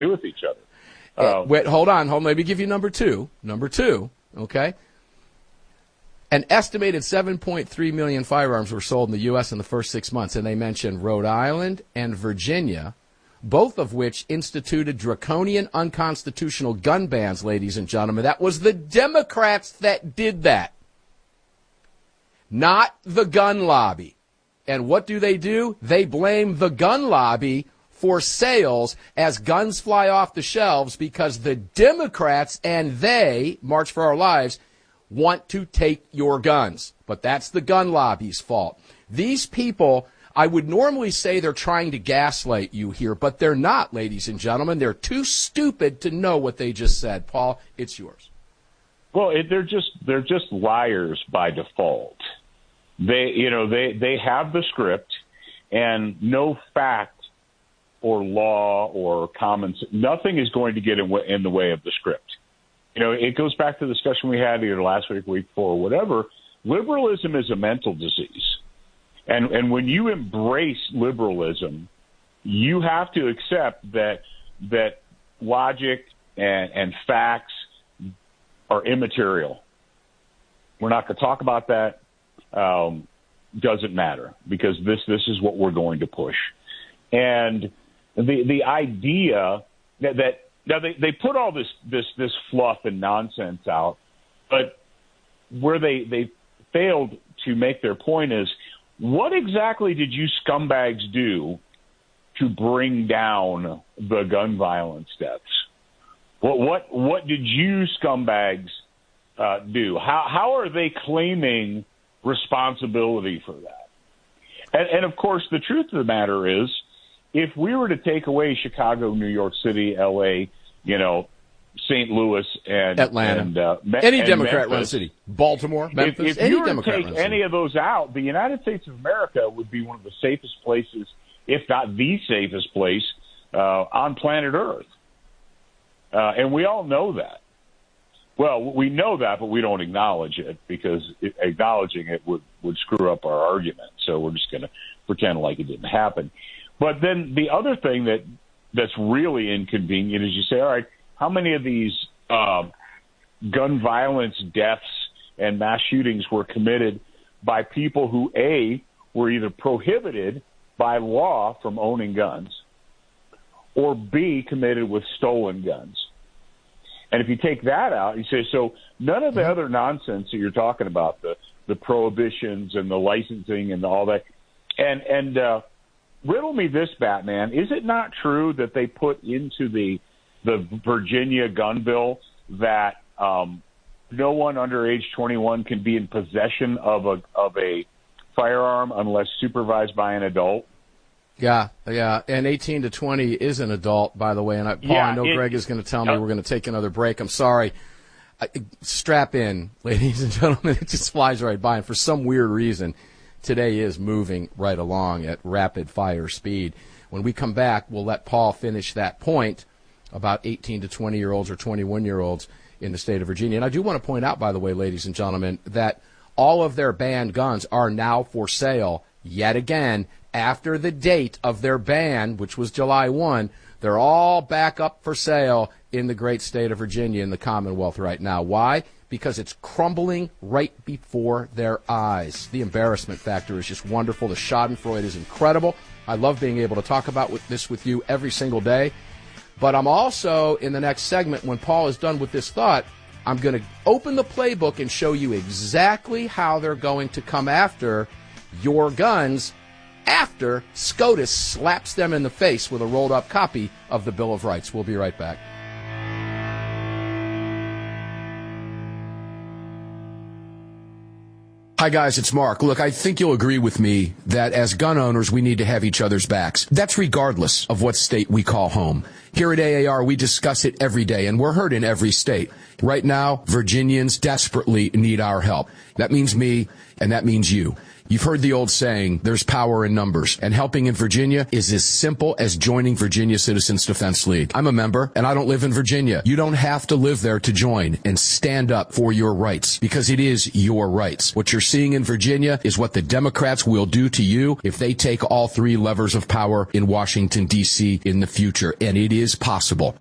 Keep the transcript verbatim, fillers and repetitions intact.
do with each other. Uh, Wait, hold on. Hold. Let me give you number two. Number two, okay? An estimated seven point three million firearms were sold in the U S in the first six months, and they mentioned Rhode Island and Virginia, both of which instituted draconian, unconstitutional gun bans, ladies and gentlemen. That was the Democrats that did that, not the gun lobby. And what do they do? They blame the gun lobby for sales as guns fly off the shelves because the Democrats and they, March for Our Lives, want to take your guns. But that's the gun lobby's fault. These people, I would normally say they're trying to gaslight you here, but they're not, ladies and gentlemen. They're too stupid to know what they just said. Paul, it's yours. Well, it, they're just they're just liars by default. They, you know, they, they have the script, and no fact or law or common sense, nothing is going to get in, in the way of the script. You know, it goes back to the discussion we had either last week, week before, whatever. Liberalism is a mental disease. And and when you embrace liberalism, you have to accept that that logic and, and facts are immaterial. We're not going to talk about that. Um, doesn't matter because this this is what we're going to push. And the the idea that, that now they, they put all this, this this fluff and nonsense out, but where they, they failed to make their point is, what exactly did you scumbags do to bring down the gun violence deaths? What what what did you scumbags uh, do? How how are they claiming responsibility for that? And, and of course, the truth of the matter is, if we were to take away Chicago, New York City, L A, you know, Saint Louis, and Atlanta, and, uh, any and Democrat-run city, Baltimore, Memphis, if, if any you were Democrat to take any of those out, the United States of America would be one of the safest places, if not the safest place, uh, on planet Earth. Uh, and we all know that. Well, we know that, but we don't acknowledge it because it, acknowledging it would, would screw up our argument. So we're just going to pretend like it didn't happen. But then the other thing that that's really inconvenient is you say, all right, how many of these uh, gun violence deaths and mass shootings were committed by people who, A, were either prohibited by law from owning guns, or B, committed with stolen guns? And if you take that out, you say, so none of the other nonsense that you're talking about, the, the prohibitions and the licensing and all that, and, and uh, riddle me this, Batman, is it not true that they put into the the Virginia gun bill that um, no one under age twenty-one can be in possession of a of a firearm unless supervised by an adult? Yeah, yeah, and eighteen to twenty is an adult, by the way. And I, Paul, yeah, I know it, Greg is going to tell me uh, we're going to take another break. I'm sorry. I, strap in, ladies and gentlemen. It just flies right by. And for some weird reason, today is moving right along at rapid fire speed. When we come back, we'll let Paul finish that point about eighteen to twenty-year-olds or twenty-one-year-olds in the state of Virginia. And I do want to point out, by the way, ladies and gentlemen, that all of their banned guns are now for sale yet again. After the date of their ban, which was July first, they're all back up for sale in the great state of Virginia, in the Commonwealth right now. Why? Because it's crumbling right before their eyes. The embarrassment factor is just wonderful. The schadenfreude is incredible. I love being able to talk about this with you every single day. But I'm also, in the next segment, when Paul is done with this thought, I'm going to open the playbook and show you exactly how they're going to come after your guns after SCOTUS slaps them in the face with a rolled-up copy of the Bill of Rights. We'll be right back. Hi, guys, it's Mark. Look, I think you'll agree with me that as gun owners, we need to have each other's backs. That's regardless of what state we call home. Here at A A R, we discuss it every day, and we're heard in every state. Right now, Virginians desperately need our help. That means me, and that means you. You've heard the old saying, there's power in numbers, and helping in Virginia is as simple as joining Virginia Citizens Defense League. I'm a member, and I don't live in Virginia. You don't have to live there to join and stand up for your rights, because it is your rights. What you're seeing in Virginia is what the Democrats will do to you if they take all three levers of power in Washington, D C in the future, and it is possible.